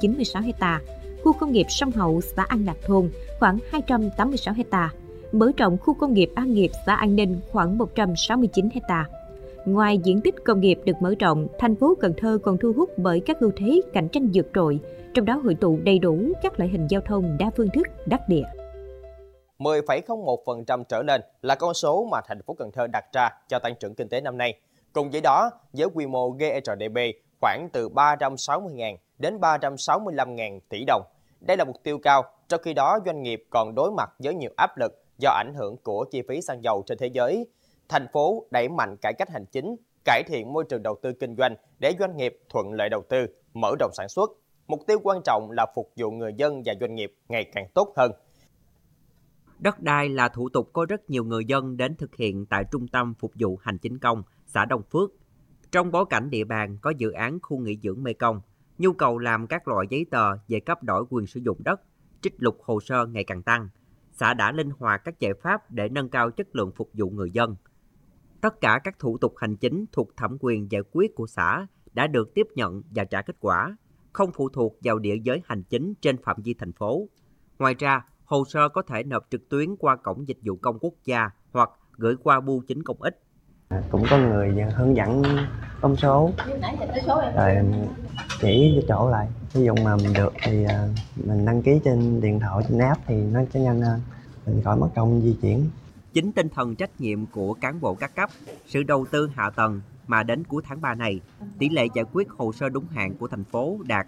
96 ha, khu công nghiệp Sông Hậu xã An Lạc Thôn khoảng 286 ha, mở rộng khu công nghiệp An Nghiệp xã An Ninh khoảng 169 ha. Ngoài diện tích công nghiệp được mở rộng, thành phố Cần Thơ còn thu hút bởi các ưu thế cạnh tranh vượt trội, trong đó hội tụ đầy đủ các loại hình giao thông đa phương thức, đắc địa. 10,01% trở lên là con số mà thành phố Cần Thơ đặt ra cho tăng trưởng kinh tế năm nay. Cùng với đó, với quy mô GRDP khoảng từ 360.000 đến 365.000 tỷ đồng. Đây là mục tiêu cao, trong khi đó doanh nghiệp còn đối mặt với nhiều áp lực do ảnh hưởng của chi phí xăng dầu trên thế giới. Thành phố đẩy mạnh cải cách hành chính, cải thiện môi trường đầu tư kinh doanh để doanh nghiệp thuận lợi đầu tư, mở rộng sản xuất. Mục tiêu quan trọng là phục vụ người dân và doanh nghiệp ngày càng tốt hơn. Đất đai là thủ tục có rất nhiều người dân đến thực hiện tại Trung tâm Phục vụ Hành chính công, xã Đông Phước. Trong bối cảnh địa bàn có dự án khu nghỉ dưỡng Mekong, nhu cầu làm các loại giấy tờ về cấp đổi quyền sử dụng đất, trích lục hồ sơ ngày càng tăng. Xã đã linh hoạt các giải pháp để nâng cao chất lượng phục vụ người dân. Tất cả các thủ tục hành chính thuộc thẩm quyền giải quyết của xã đã được tiếp nhận và trả kết quả, không phụ thuộc vào địa giới hành chính trên phạm vi thành phố. Ngoài ra, hồ sơ có thể nộp trực tuyến qua Cổng Dịch vụ Công Quốc gia hoặc gửi qua bưu chính công ích. Cũng có người hướng dẫn bấm số, rồi chỉ cho chỗ lại. Ví dụ mà mình được thì mình đăng ký trên điện thoại, trên app thì nó sẽ nhanh hơn, mình khỏi mất công di chuyển. Chính tinh thần trách nhiệm của cán bộ các cấp, sự đầu tư hạ tầng mà đến cuối tháng 3 này, tỷ lệ giải quyết hồ sơ đúng hạn của thành phố đạt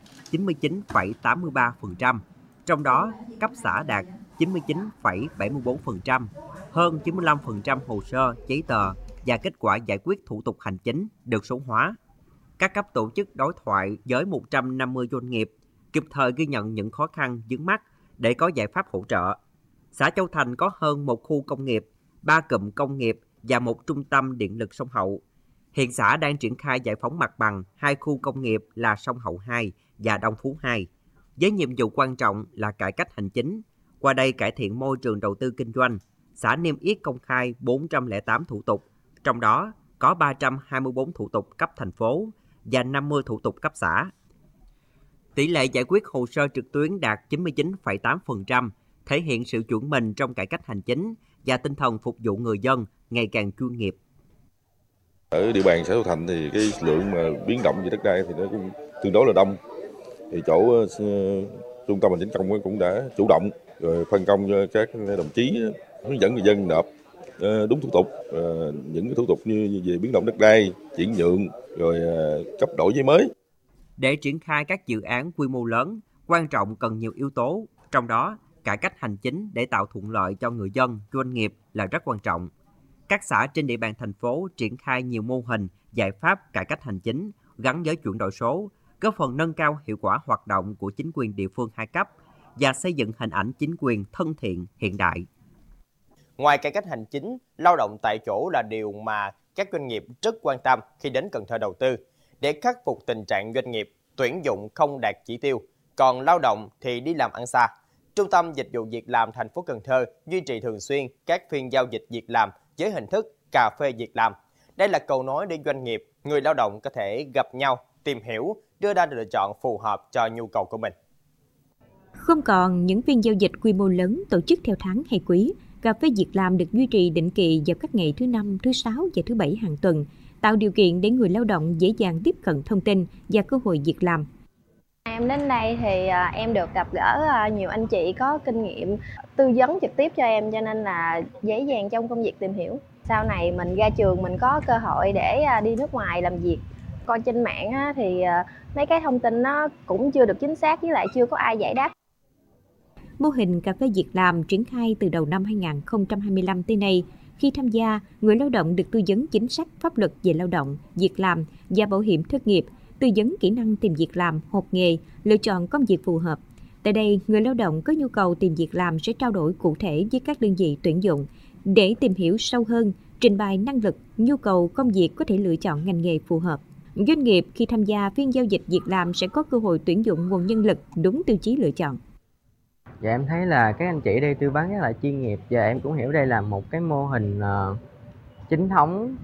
99,83%, trong đó cấp xã đạt 99,74%, hơn 95% hồ sơ, giấy tờ và kết quả giải quyết thủ tục hành chính được số hóa. Các cấp tổ chức đối thoại với 150 doanh nghiệp, kịp thời ghi nhận những khó khăn vướng mắc để có giải pháp hỗ trợ. Xã Châu Thành có hơn một khu công nghiệp, 3 cụm công nghiệp và một trung tâm điện lực sông Hậu. Hiện xã đang triển khai giải phóng mặt bằng 2 khu công nghiệp là Sông Hậu 2 và Đông Phú 2, với nhiệm vụ quan trọng là cải cách hành chính. Qua đây cải thiện môi trường đầu tư kinh doanh, xã niêm yết công khai 408 thủ tục, trong đó có 324 thủ tục cấp thành phố và 50 thủ tục cấp xã. Tỷ lệ giải quyết hồ sơ trực tuyến đạt 99,8%, thể hiện sự chuyển mình trong cải cách hành chính và tinh thần phục vụ người dân ngày càng chuyên nghiệp. Ở địa bàn xã Châu Thành thì cái lượng mà biến động về đất đai thì nó cũng tương đối là đông. Thì chỗ trung tâm hành chính công cũng đã chủ động rồi phân công cho các đồng chí hướng dẫn người dân nộp đúng thủ tục, những cái thủ tục như về biến động đất đai, chuyển nhượng rồi cấp đổi giấy mới. Để triển khai các dự án quy mô lớn, quan trọng cần nhiều yếu tố, trong đó cải cách hành chính để tạo thuận lợi cho người dân, doanh nghiệp là rất quan trọng. Các xã trên địa bàn thành phố triển khai nhiều mô hình, giải pháp cải cách hành chính gắn với chuyển đổi số, góp phần nâng cao hiệu quả hoạt động của chính quyền địa phương hai cấp và xây dựng hình ảnh chính quyền thân thiện, hiện đại. Ngoài cải cách hành chính, lao động tại chỗ là điều mà các doanh nghiệp rất quan tâm khi đến Cần Thơ đầu tư. Để khắc phục tình trạng doanh nghiệp tuyển dụng không đạt chỉ tiêu, còn lao động thì đi làm ăn xa. Trung tâm Dịch vụ Việc làm thành phố Cần Thơ duy trì thường xuyên các phiên giao dịch việc làm với hình thức cà phê việc làm. Đây là cầu nối để doanh nghiệp, người lao động có thể gặp nhau, tìm hiểu, đưa ra lựa chọn phù hợp cho nhu cầu của mình. Không còn những phiên giao dịch quy mô lớn tổ chức theo tháng hay quý, cà phê việc làm được duy trì định kỳ vào các ngày thứ Năm, thứ Sáu và thứ Bảy hàng tuần, tạo điều kiện để người lao động dễ dàng tiếp cận thông tin và cơ hội việc làm. Em đến đây thì em được gặp gỡ nhiều anh chị có kinh nghiệm tư vấn trực tiếp cho em, cho nên là dễ dàng trong công việc tìm hiểu. Sau này mình ra trường mình có cơ hội để đi nước ngoài làm việc. Coi trên mạng thì mấy cái thông tin nó cũng chưa được chính xác, với lại chưa có ai giải đáp. Mô hình cà phê việc làm triển khai từ đầu năm 2025 tới nay. Khi tham gia, người lao động được tư vấn chính sách pháp luật về lao động, việc làm và bảo hiểm thất nghiệp, tư vấn kỹ năng tìm việc làm, học nghề, lựa chọn công việc phù hợp. Tại đây, người lao động có nhu cầu tìm việc làm sẽ trao đổi cụ thể với các đơn vị tuyển dụng để tìm hiểu sâu hơn, trình bày năng lực, nhu cầu công việc có thể lựa chọn ngành nghề phù hợp. Doanh nghiệp khi tham gia phiên giao dịch việc làm sẽ có cơ hội tuyển dụng nguồn nhân lực đúng tiêu chí lựa chọn. Dạ em thấy là các anh chị đây tư vấn rất là chuyên nghiệp, và em cũng hiểu đây là một cái mô hình chính thống,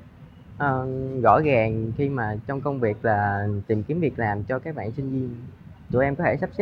rõ ràng khi mà trong công việc là tìm kiếm việc làm cho các bạn sinh viên. Tụi em có thể sắp xếp